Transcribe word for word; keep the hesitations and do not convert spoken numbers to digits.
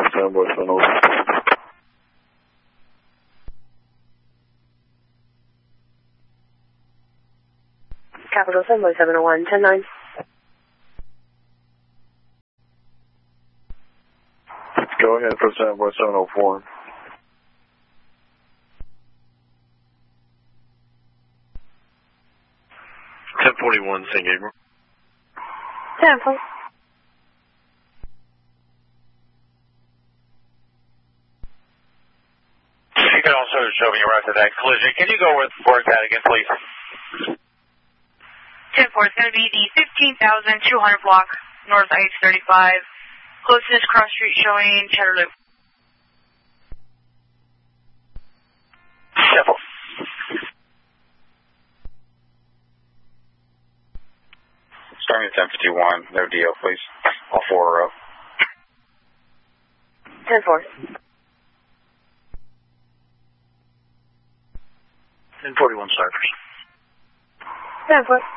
stand by seven oh four. Capital seven by seven oh one, ten nine. Go ahead for stand by seven oh four. ten forty-one, Saint Gabriel. ten four. You can also show me right to that collision. Can you go with where's that again, please? ten four, it's going to be the fifteen thousand two hundred block, north I thirty-five. Closest cross street showing Cheddar Loop. Simple. Starting at ten fifty-one, no D L, please. All four are up. ten four. ten forty-one, Cypress. ten four.